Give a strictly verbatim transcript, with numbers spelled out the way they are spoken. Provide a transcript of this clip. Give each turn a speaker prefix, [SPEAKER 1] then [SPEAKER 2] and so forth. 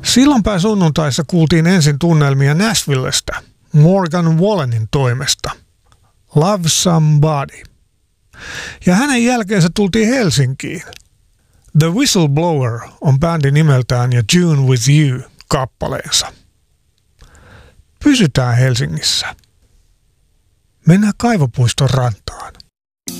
[SPEAKER 1] Sillanpää sunnuntaissa kuultiin ensin tunnelmia Nashvillestä Morgan Wallenin toimesta. Love Somebody. Ja hänen jälkeensä tultiin Helsinkiin. The Whistleblower on bändi nimeltään ja June With You kappaleensa. Pysytään Helsingissä. Mennään Kaivopuiston rantaan.